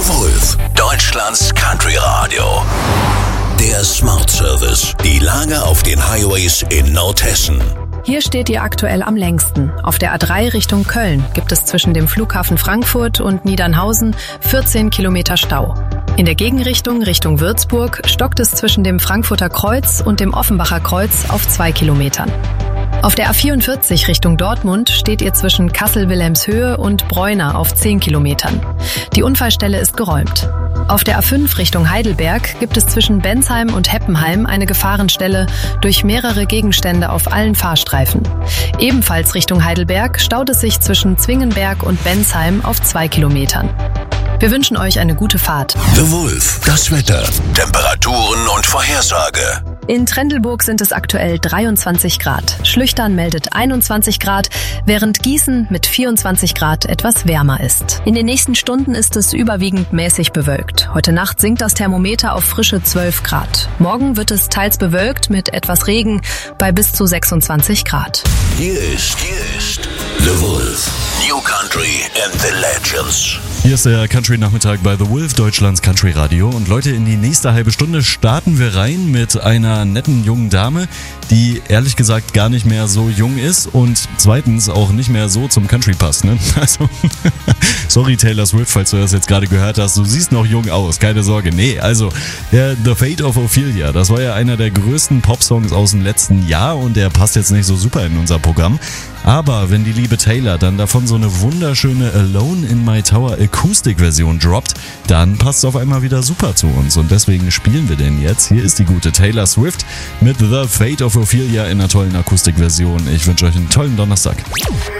The Wolf, Deutschlands Country Radio. Der Smart Service. Die Lage auf den Highways in Nordhessen. Hier steht ihr aktuell am längsten. Auf der A3 Richtung Köln gibt es zwischen dem Flughafen Frankfurt und Niedernhausen 14 Kilometer Stau. In der Gegenrichtung Richtung Würzburg stockt es zwischen dem Frankfurter Kreuz und dem Offenbacher Kreuz auf 2 Kilometern. Auf der A44 Richtung Dortmund steht ihr zwischen Kassel-Wilhelmshöhe und Bräuna auf 10 Kilometern. Die Unfallstelle ist geräumt. Auf der A5 Richtung Heidelberg gibt es zwischen Bensheim und Heppenheim eine Gefahrenstelle durch mehrere Gegenstände auf allen Fahrstreifen. Ebenfalls Richtung Heidelberg staut es sich zwischen Zwingenberg und Bensheim auf 2 Kilometern. Wir wünschen euch eine gute Fahrt. The Wolf, das Wetter, Temperaturen und Vorhersage. In Trendelburg sind es aktuell 23 Grad. Schlüchtern meldet 21 Grad, während Gießen mit 24 Grad etwas wärmer ist. In den nächsten Stunden ist es überwiegend mäßig bewölkt. Heute Nacht sinkt das Thermometer auf frische 12 Grad. Morgen wird es teils bewölkt mit etwas Regen bei bis zu 26 Grad. Hier ist The Wolf. New Country and the Legends. Hier ist der Country-Nachmittag bei The Wolf, Deutschlands Country Radio. Und Leute, in die nächste halbe Stunde starten wir rein mit einer netten jungen Dame, die ehrlich gesagt gar nicht mehr so jung ist und zweitens auch nicht mehr so zum Country passt. Ne? Also, sorry Taylor Swift, falls du das jetzt gerade gehört hast, du siehst noch jung aus, keine Sorge. Nee, also The Fate of Ophelia, das war ja einer der größten Popsongs aus dem letzten Jahr und der passt jetzt nicht so super in unser Programm. Aber wenn die liebe Taylor dann davon so eine wunderschöne Alone in My Tower Akustikversion droppt, dann passt es auf einmal wieder super zu uns. Und deswegen spielen wir den jetzt. Hier ist die gute Taylor Swift mit The Fate of Ophelia in einer tollen Akustikversion. Ich wünsche euch einen tollen Donnerstag.